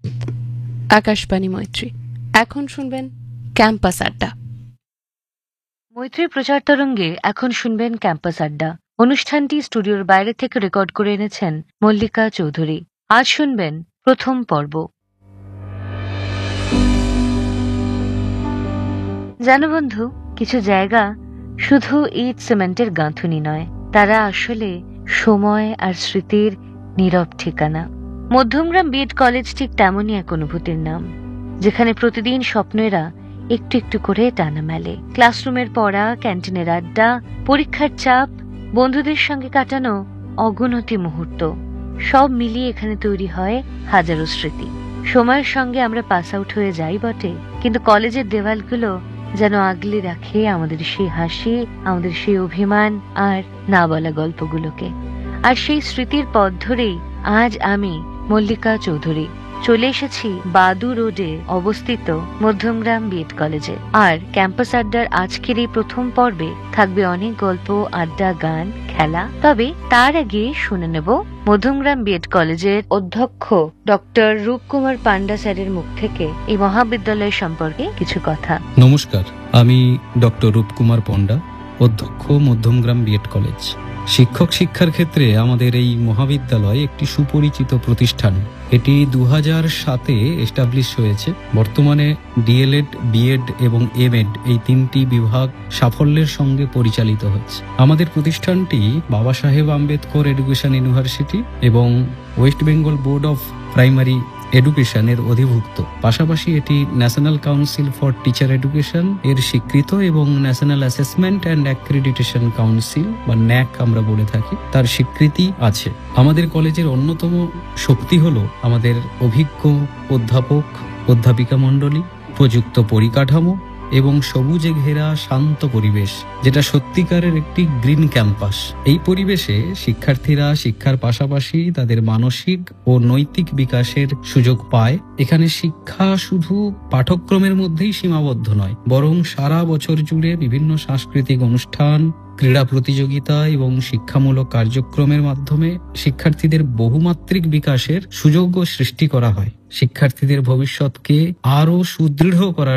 আকাশবাণী মৈত্রী। এখন শুনবেন ক্যাম্পাস আড্ডা। মৈত্রী প্রচার তরঙ্গে এখন শুনবেন ক্যাম্পাস আড্ডা। অনুষ্ঠানটি স্টুডিওর বাইরে থেকে রেকর্ড করে এনেছেন মল্লিকা চৌধুরী। আজ শুনবেন প্রথম পর্ব। জানো বন্ধু, কিছু জায়গা শুধু ইট সিমেন্টের গাঁথুনি নয়, তারা আসলে সময় আর স্মৃতির নীরব ঠিকানা। মধ্যমগ্রাম বিএড কলেজ ঠিক তেমনই এক অনুভূতির নাম, যেখানে প্রতিদিন স্বপ্নেরা একটু একটু করে টানা মেলে। ক্লাসরুমের পড়া, ক্যান্টিনের আড্ডা, পরীক্ষার চাপ, বন্ধুদের সঙ্গে কাটানো অগুনতি মুহূর্ত, সব মিলিয়ে এখানে তৈরি হয় হাজারো স্মৃতি। সময়ের সঙ্গে আমরা পাস আউট হয়ে যাই বটে, কিন্তু কলেজের দেওয়ালগুলো যেন আগলে রাখে আমাদের সেই হাসি, আমাদের সেই অভিমান আর না বলা গল্পগুলোকে। আর সেই স্মৃতির পথ ধরেই আজ আমি মল্লিকা চৌধুরী চলে এসেছি বাদু রোডে অবস্থিত মধ্যমগ্রাম বিএড কলেজে। আর ক্যাম্পাস আড্ডার আজকের এই প্রথম পর্বে থাকবে অনেক গল্প, আড্ডা, গান, খেলা। তবে তার আগে শুনে নেব মধ্যমগ্রাম বিএড কলেজের অধ্যক্ষ ডক্টর রূপকুমার পান্ডা স্যারের মুখ থেকে এই মহাবিদ্যালয় সম্পর্কে কিছু কথা। নমস্কার, আমি ডক্টর রূপকুমার পণ্ডা, অধ্যক্ষ মধ্যমগ্রাম বিএড কলেজ। শিক্ষক শিক্ষার ক্ষেত্রে আমাদের এই মহাবিদ্যালয় একটি সুপরিচিত প্রতিষ্ঠান। এটি 2007-এ এস্টাবলিশ হয়েছে। বর্তমানে ডিএলএড, বিএড এবং এমএড এই তিনটি বিভাগ সাফল্যের সঙ্গে পরিচালিত হচ্ছে। আমাদের প্রতিষ্ঠানটি বাবা সাহেব আম্বেদকর এডুকেশন ইউনিভার্সিটি এবং West Bengal board of primary এডুকেশনের অধিভুক্ত। পাশাপাশি এটি national council for teacher education এর স্বীকৃত এবং national assessment and accreditation council বা ন্যাক আমরা বলে থাকি, তার স্বীকৃতি আছে। আমাদের কলেজের অন্যতম শক্তি হলো আমাদের অভিজ্ঞ অধ্যাপক অধ্যাপিকা মণ্ডলী, উপযুক্ত পরিকাঠামো এবং সবুজে ঘেরা শান্ত পরিবেশ, যেটা সত্যিকারের একটি গ্রিন ক্যাম্পাস। এই পরিবেশে শিক্ষার্থীরা শিক্ষার পাশাপাশি তাদের মানসিক ও নৈতিক বিকাশের সুযোগ পায়। এখানে শিক্ষা শুধু পাঠ্যক্রমের মধ্যেই সীমাবদ্ধ নয়, বরং সারা বছর জুড়ে বিভিন্ন সাংস্কৃতিক অনুষ্ঠান, ক্রীড়া প্রতিযোগিতা এবং শিক্ষামূলক কার্যক্রমের মাধ্যমে শিক্ষার্থীদের বহুমাত্রিক বিকাশের সুযোগও সৃষ্টি করা হয়। শিক্ষার্থীদের ভবিষ্যৎকে আরো সুদৃঢ় করার